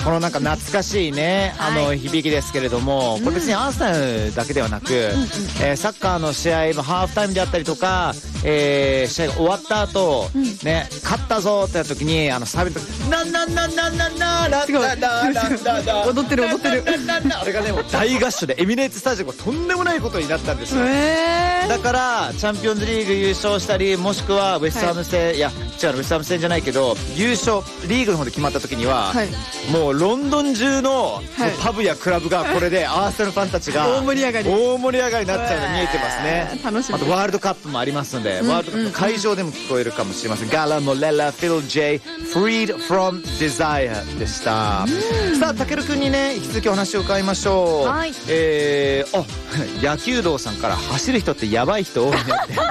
このなんか懐かしいね、響きですけれども、これ別にアーセナルだけではなく、サッカーの試合のハーフタイムであったりとか、試合が終わった後、ね、勝ったぞってやった時に、サービス、なんラッラ踊ってる。 あれがね、もう大合唱でエミレーツスタジアムがとんでもないことになったんですよ。だからチャンピオンズリーグ優勝したり、もしくはウェストハム戦、いや違う、ウェストハム戦じゃないけど、優勝リーグの方で決まった時には、もうロンドン中のパブやクラブがこれでアーセナルファンたちが大盛り上がりになっちゃうの見えてますね。 楽しみ。 あとワールドカップもありますので、ワールドカップ会場でも聞こえるかもしれません。ガラモレラフィル J Freed from Desire でした。さあ、たけるくんにね、引き続きお話を伺いましょう。野球道さんから、走る人ってやばい人多いねって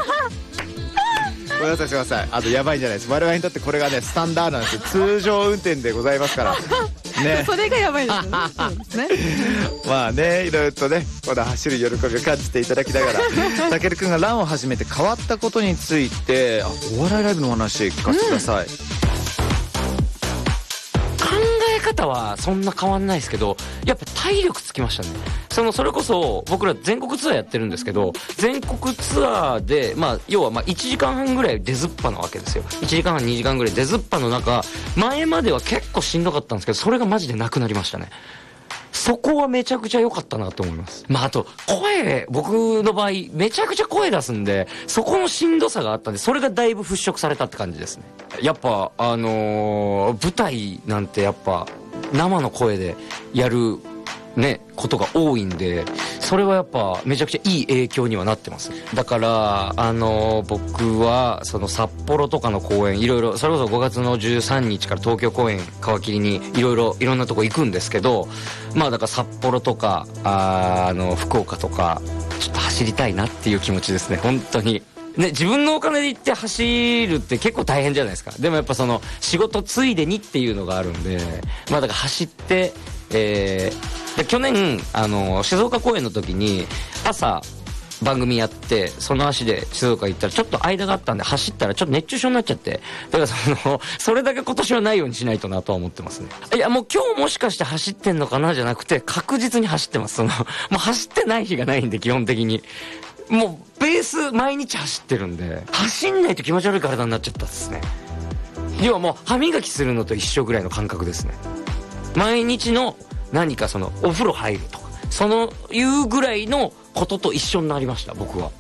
ごめんなさい、すいません。やばいんじゃないです。我々にとってこれがね、スタンダードなんですよ。通常運転でございますからね。 それがやばいですね。 まあね、いろいろとね、この走る喜びを感じていただきながら、たけるくんがランを始めて変わったことについて、お笑いライブのお話聞かせてください。 方はそんな変わんないですけど、やっぱ体力つきましたね。それこそ僕ら全国ツアーやってるんですけど、全国ツアーで要は1時間半ぐらい出ずっぱなわけですよ。1時間半2時間ぐらい出ずっぱの中、前までは結構しんどかったんですけど、それがマジでなくなりましたね。そこはめちゃくちゃ良かったなと思います。あと僕の場合めちゃくちゃ声出すんで、そこのしんどさがあったんで、それがだいぶ払拭されたって感じですね。やっぱ舞台なんてやっぱ生の声でやるねことが多いんで、それはやっぱめちゃくちゃいい影響にはなってます。だから僕はその札幌とかの公演、いろいろそれこそ5月の13日から東京公演皮切りにいろんなとこ行くんですけど、だから札幌とか福岡とかちょっと走りたいなっていう気持ちですね、本当に。ね、自分のお金で行って走るって結構大変じゃないですか。でもやっぱ仕事ついでにっていうのがあるんで、だから走って、去年静岡公演の時に朝番組やって、その足で静岡行ったらちょっと間があったんで、走ったらちょっと熱中症になっちゃって、だからそれだけ今年はないようにしないとなとは思ってますね。いや、もう今日もしかして走ってんのかなじゃなくて、確実に走ってます。もう走ってない日がないんで、基本的にもうベース毎日走ってるんで、走んないと気持ち悪い体になっちゃったっすね。要はもう歯磨きするのと一緒ぐらいの感覚ですね。毎日の何かお風呂入るとか、いうぐらいのことと一緒になりました、僕は。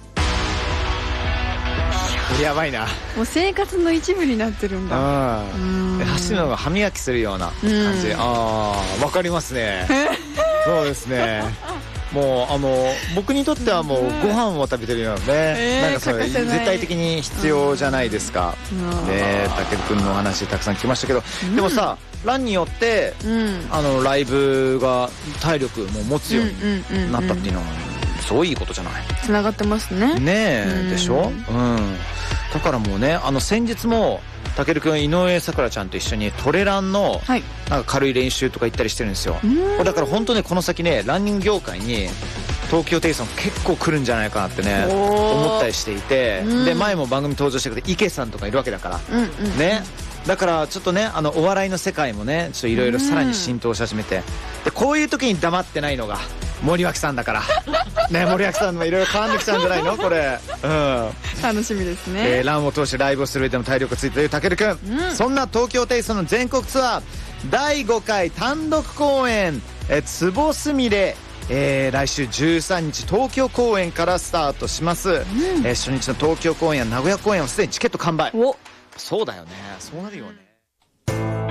やばいな。 もう生活の一部になってるんだ。 走るのが歯磨きするような感じ。わかりますね。そうですね。もう僕にとってはもうご飯を食べてるようなね、なんかそれ絶対的に必要じゃないですか。たけるくんのお話たくさん聞きましたけど、でもさ、ランによってライブが体力も持つようになったっていうのはすごいいいことじゃない。 つながってますね。 ねえ、でしょ。だからもうね、先日もたけるくん井上咲楽ちゃんと一緒にトレランのなんか軽い練習とか行ったりしてるんですよ。だから本当ね、この先ね、ランニング業界に東京テイソン結構来るんじゃないかなってね思ったりしていて、で前も番組登場してくれて池さんとかいるわけだからね。だからちょっとね、お笑いの世界もね、ちょっといろいろさらに浸透し始めて、でこういう時に黙ってないのが森脇さんだからね。森脇さんもいろいろ絡んできちゃうんじゃないのこれ。 楽しみですね。 ランを通してライブをする上でも体力ついているたけるくん、そんな東京テイソンの全国ツアー第5回単独公演つぼすみれ、来週13日東京公演からスタートします。初日の東京公演や名古屋公演はすでにチケット完売。そうだよね、そうなるよね。